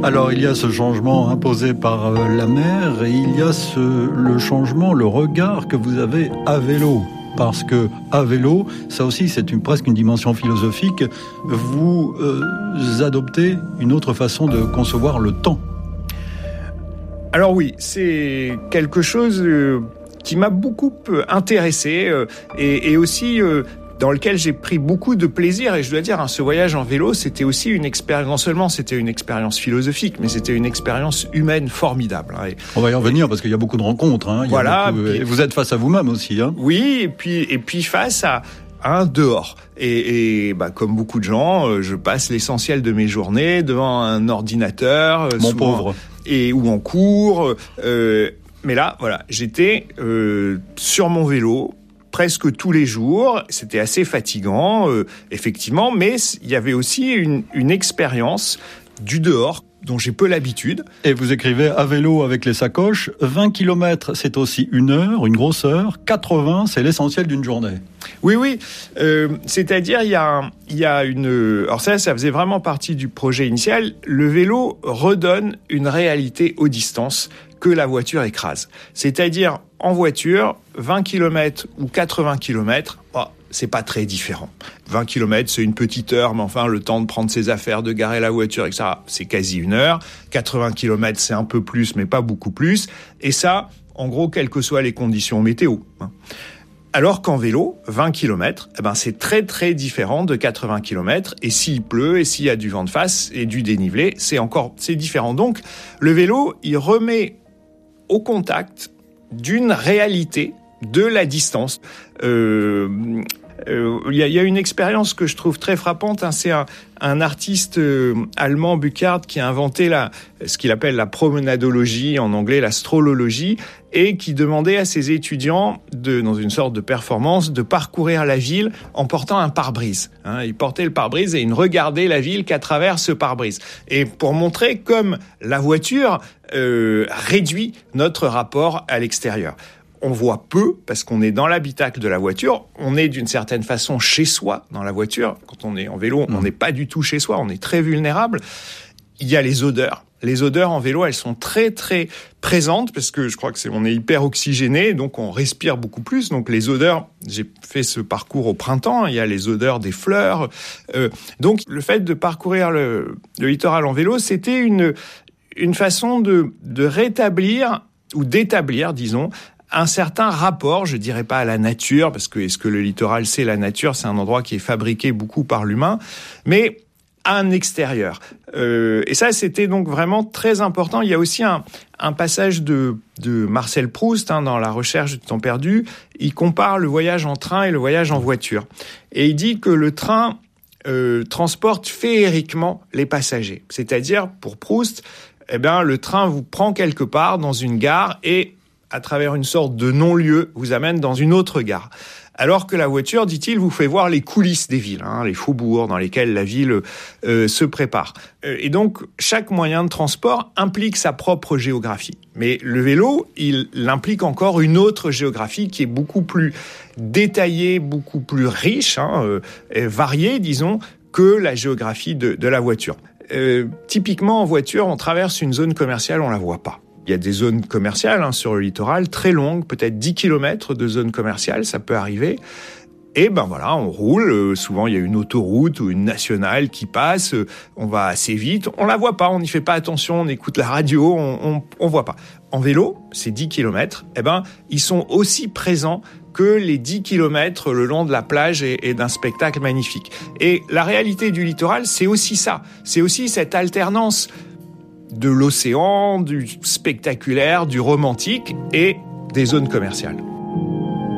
Alors il y a ce changement imposé par la mer et il y a le changement, le regard que vous avez à vélo. Parce que à vélo, ça aussi c'est presque une dimension philosophique, vous adoptez une autre façon de concevoir le temps. Alors oui, c'est quelque chose qui m'a beaucoup intéressé et aussi dans lequel j'ai pris beaucoup de plaisir. Et je dois dire, ce voyage en vélo, c'était aussi une expérience, non seulement c'était une expérience philosophique, mais c'était une expérience humaine formidable. On va y revenir parce qu'il y a beaucoup de rencontres. Voilà. Et vous êtes face à vous-même aussi. Oui, et puis face à un dehors. Et comme beaucoup de gens, je passe l'essentiel de mes journées devant un ordinateur. Mon pauvre. Ou en cours. Mais là, voilà, j'étais sur mon vélo presque tous les jours. C'était assez fatigant, effectivement, mais il y avait aussi une expérience du dehors dont j'ai peu l'habitude. Et vous écrivez à vélo avec les sacoches, 20 km c'est aussi 1 heure, une grosse heure, 80 c'est l'essentiel d'une journée. Oui, c'est-à-dire il y a une... Alors ça faisait vraiment partie du projet initial. Le vélo redonne une réalité aux distances que la voiture écrase. C'est-à-dire, en voiture, 20 km ou 80 km, c'est pas très différent. 20 km, c'est une petite heure, mais enfin, le temps de prendre ses affaires, de garer la voiture, etc., c'est quasi 1 heure. 80 km, c'est un peu plus, mais pas beaucoup plus. Et ça, en gros, quelles que soient les conditions météo. Alors qu'en vélo, 20 km, c'est très très différent de 80 km. Et s'il pleut, et s'il y a du vent de face et du dénivelé, c'est différent. Donc, le vélo, il remet au contact d'une réalité de la distance. Il y a une expérience que je trouve très frappante. C'est un artiste allemand, Burckhardt, qui a inventé ce qu'il appelle la promenadologie, en anglais la strolologie, et qui demandait à ses étudiants, dans une sorte de performance, de parcourir la ville en portant un pare-brise. Ils portaient le pare-brise et ils ne regardaient la ville qu'à travers ce pare-brise. Et pour montrer comme la voiture réduit notre rapport à l'extérieur. On voit peu parce qu'on est dans l'habitacle de la voiture. On est d'une certaine façon chez soi dans la voiture. Quand on est en vélo, on n'est pas du tout chez soi. On est très vulnérable. Il y a les odeurs. Les odeurs en vélo, elles sont très très présentes parce que je crois que on est hyper oxygéné, donc on respire beaucoup plus. Donc les odeurs, j'ai fait ce parcours au printemps. Il y a les odeurs des fleurs. Donc le fait de parcourir le littoral en vélo, c'était une façon de rétablir ou d'établir, disons, un certain rapport, je dirais pas à la nature, parce que est-ce que le littoral c'est la nature? C'est un endroit qui est fabriqué beaucoup par l'humain, mais à un extérieur. Et ça, c'était donc vraiment très important. Il y a aussi un passage de Marcel Proust dans La Recherche du temps perdu. Il compare le voyage en train et le voyage en voiture. Et il dit que le train transporte féeriquement les passagers. C'est-à-dire, pour Proust, le train vous prend quelque part dans une gare et à travers une sorte de non-lieu, vous amène dans une autre gare. Alors que la voiture, dit-il, vous fait voir les coulisses des villes, les faubourgs dans lesquels la ville se prépare. Et donc, chaque moyen de transport implique sa propre géographie. Mais le vélo, il implique encore une autre géographie qui est beaucoup plus détaillée, beaucoup plus riche, variée, disons, que la géographie de la voiture. Typiquement, en voiture, on traverse une zone commerciale, on la voit pas. Il y a des zones commerciales sur le littoral, très longues, peut-être 10 km de zones commerciales, ça peut arriver. Et on roule, souvent il y a une autoroute ou une nationale qui passe, on va assez vite, on la voit pas, on n'y fait pas attention, on écoute la radio, on voit pas. En vélo, ces 10 km, ils sont aussi présents que les 10 km le long de la plage et d'un spectacle magnifique. Et la réalité du littoral, c'est aussi ça, c'est aussi cette alternance de l'océan, du spectaculaire, du romantique et des zones commerciales.